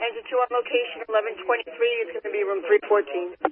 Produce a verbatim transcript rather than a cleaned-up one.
Engine two on location, eleven twenty-three. It's going to be room three fourteen.